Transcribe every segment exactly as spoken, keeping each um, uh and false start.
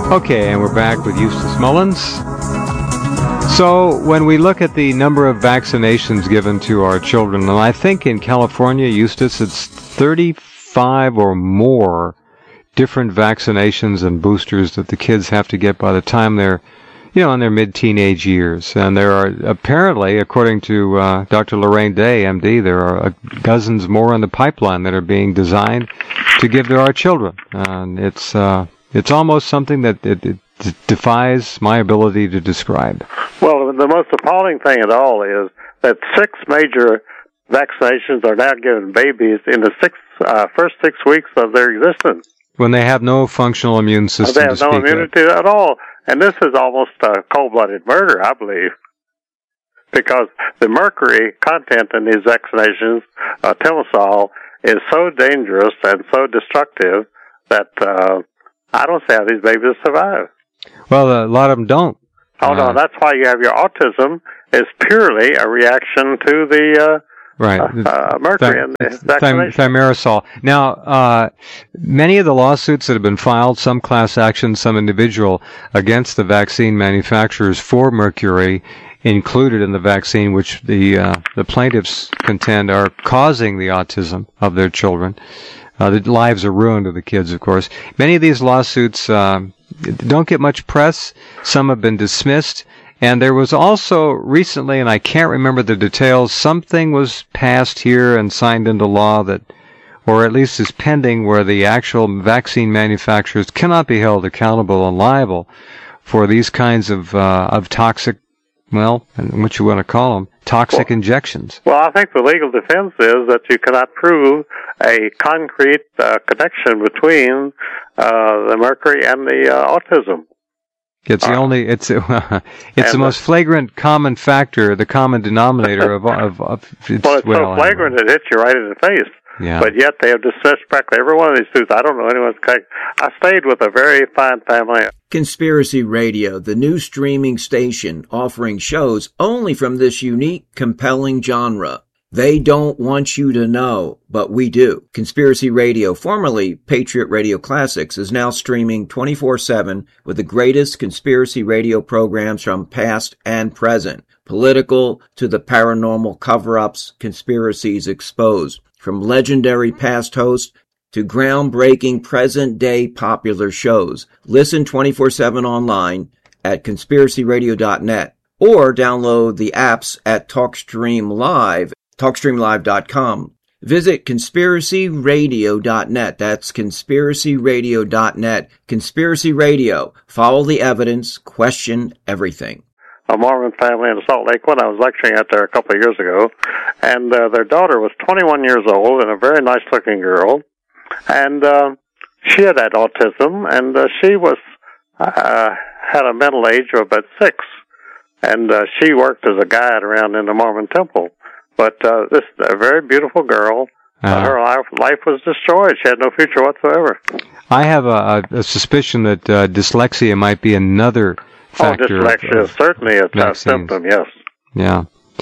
Okay, and we're back with Eustace Mullins. So when we look at the number of vaccinations given to our children, and I think in California, Eustace, it's thirty-five or more different vaccinations and boosters that the kids have to get by the time they're, you know, in their mid-teenage years. And there are apparently, according to uh, Doctor Lorraine Day, M D, there are uh, dozens more in the pipeline that are being designed to give to our children. And it's uh, it's almost something that it, it defies my ability to describe. Well, the most appalling thing at all is that six major vaccinations are now given babies in the six, uh, first six weeks of their existence. When they have no functional immune system They have to no speak immunity of. at all. And this is almost a cold-blooded murder, I believe, because the mercury content in these vaccinations, uh, Temazole, is so dangerous and so destructive that uh, I don't see how these babies survive. Well, a lot of them don't. Oh, no, uh, that's why you have your autism is purely a reaction to the uh, right. uh, uh, mercury in the vaccination. Thimerosal. Now, uh, many of the lawsuits that have been filed, some class action, some individual, against the vaccine manufacturers for mercury included in the vaccine, which the uh, the plaintiffs contend are causing the autism of their children. Uh, the lives are ruined of the kids, of course. Many of these lawsuits uh, don't get much press. Some have been dismissed. And there was also recently, and I can't remember the details, something was passed here and signed into law that, or at least is pending, where the actual vaccine manufacturers cannot be held accountable and liable for these kinds of uh, of toxic, well, what you want to call them, toxic well, injections. Well, I think the legal defense is that you cannot prove a concrete uh, connection between uh, the mercury and the uh, autism. It's the only, it's uh, it's the most flagrant common factor, the common denominator of, of, of it's, well, it's well, so flagrant it hits you right in the face. Yeah. But yet they have dismissed practically every one of these suits. I don't know anyone's case. I stayed with a very fine family. Conspiracy Radio, the new streaming station offering shows only from this unique, compelling genre. They don't want you to know, but we do. Conspiracy Radio, formerly Patriot Radio Classics, is now streaming twenty-four seven with the greatest conspiracy radio programs from past and present. Political to the paranormal cover-ups, conspiracies exposed. From legendary past hosts to groundbreaking present-day popular shows. Listen twenty-four seven online at conspiracy radio dot net or download the apps at TalkStream Live. talkstream live dot com. Visit conspiracy radio dot net. That's conspiracy radio dot net. Conspiracy Radio. Follow the evidence. Question everything. A Mormon family in Salt Lake when I was lecturing out there a couple of years ago, and uh, their daughter was twenty-one years old and a very nice-looking girl, and uh, she had had autism, and uh, she was uh, had a mental age of about six, and uh, she worked as a guide around in the Mormon temple. But uh, this a very beautiful girl. Uh, uh, her life, life was destroyed. She had no future whatsoever. I have a, a suspicion that uh, dyslexia might be another factor. Oh, dyslexia is certainly a tough symptom, yes. Yeah.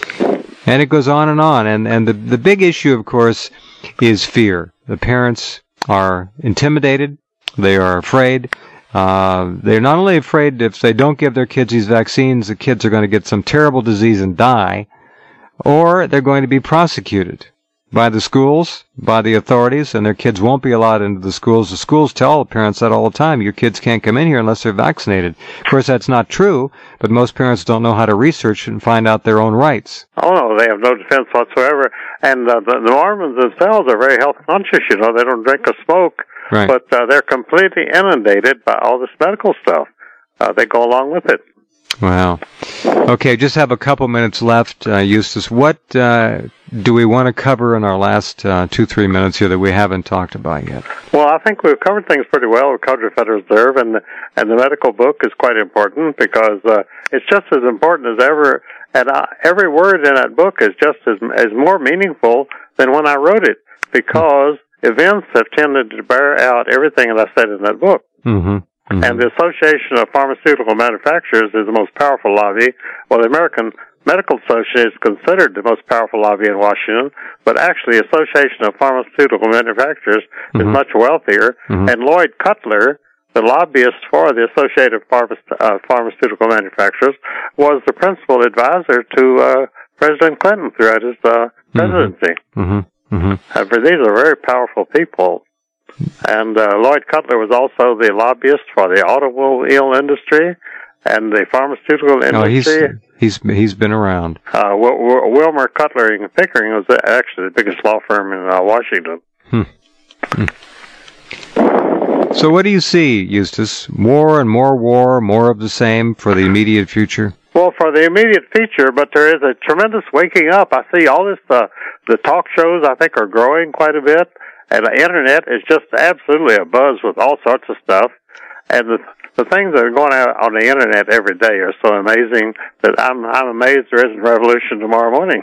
And it goes on and on. And, and the, the big issue, of course, is fear. The parents are intimidated. They are afraid. Uh, they're not only afraid if they don't give their kids these vaccines, the kids are going to get some terrible disease and die, or they're going to be prosecuted by the schools, by the authorities, and their kids won't be allowed into the schools. The schools tell parents that all the time. Your kids can't come in here unless they're vaccinated. Of course, that's not true, but most parents don't know how to research and find out their own rights. Oh, no, they have no defense whatsoever. And uh, the, the Mormons themselves are very health conscious, you know. They don't drink or smoke, right. But uh, they're completely inundated by all this medical stuff. Uh, they go along with it. Wow. Okay, just have a couple minutes left, uh, Eustace. What uh, do we want to cover in our last uh, two, three minutes here that we haven't talked about yet? Well, I think we've covered things pretty well. We've covered the Federal Reserve, and the, and the medical book is quite important because uh, it's just as important as ever. And uh, every word in that book is just as, as more meaningful than when I wrote it because mm-hmm. events have tended to bear out everything that I said in that book. Mm-hmm. Mm-hmm. And the Association of Pharmaceutical Manufacturers is the most powerful lobby. Well, the American Medical Association is considered the most powerful lobby in Washington, but actually the Association of Pharmaceutical Manufacturers mm-hmm. is much wealthier. Mm-hmm. And Lloyd Cutler, the lobbyist for the Associated Pharma- uh, Pharmaceutical Manufacturers, was the principal advisor to uh, President Clinton throughout his uh, presidency. Mm-hmm. Mm-hmm. Uh, but these are very powerful people. And uh, Lloyd Cutler was also the lobbyist for the automobile industry and the pharmaceutical industry. Oh, he's he's he's been around. Uh, w- w- Wilmer Cutler and Pickering was actually the biggest law firm in uh, Washington. Hmm. Hmm. So, what do you see, Eustace? More and more war, more of the same for the immediate future? Well, for the immediate future, but there is a tremendous waking up. I see all this. Uh, the talk shows, I think, are growing quite a bit. And the Internet is just absolutely abuzz with all sorts of stuff. And the, the things that are going out on the Internet every day are so amazing that I'm I'm amazed there isn't a revolution tomorrow morning.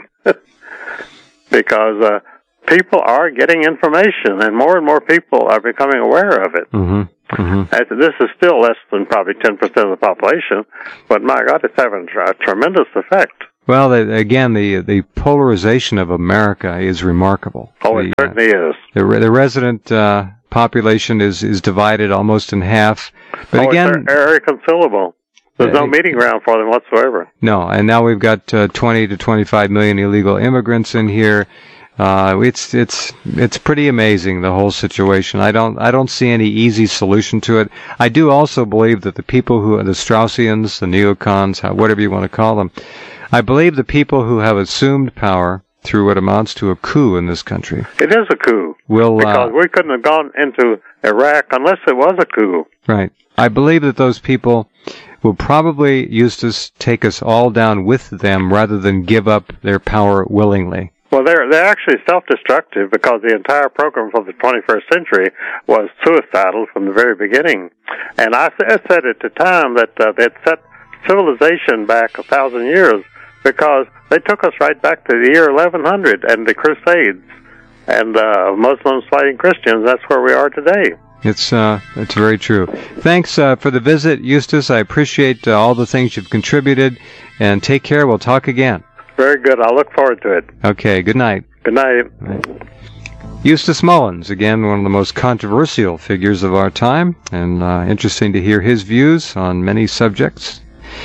Because uh, people are getting information, and more and more people are becoming aware of it. Mm-hmm. Mm-hmm. And this is still less than probably ten percent of the population, but my God, it's having a tremendous effect. Well, the, again, the the polarization of America is remarkable. Oh, the, it certainly uh, is. The, the resident uh, population is, is divided almost in half. But oh, again, it's irreconcilable. There's no meeting ground for them whatsoever. No, and now we've got uh, twenty to twenty-five million illegal immigrants in here. Uh, it's it's it's pretty amazing, the whole situation. I don't I don't see any easy solution to it. I do also believe that the people who are the Straussians, the neocons, whatever you want to call them, I believe the people who have assumed power through what amounts to a coup in this country. It is a coup. Will, because uh, we couldn't have gone into Iraq unless it was a coup. Right. I believe that those people will probably, Eustace, take us all down with them rather than give up their power willingly. Well, they're they're actually self-destructive because the entire program for the twenty-first century was suicidal from the very beginning. And I said at the time that uh, they'd set civilization back a thousand years because they took us right back to the year eleven hundred and the Crusades and uh, Muslims fighting Christians. That's where we are today. It's uh, it's very true. Thanks uh, for the visit, Eustace. I appreciate uh, all the things you've contributed, and take care. We'll talk again. Very good. I look forward to it. Okay. Good night. Good night. Right. Eustace Mullins, again, one of the most controversial figures of our time, and uh, interesting to hear his views on many subjects.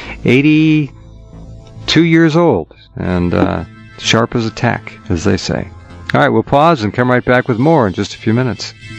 eighty-two years old, and uh, sharp as a tack, as they say. All right, we'll pause and come right back with more in just a few minutes.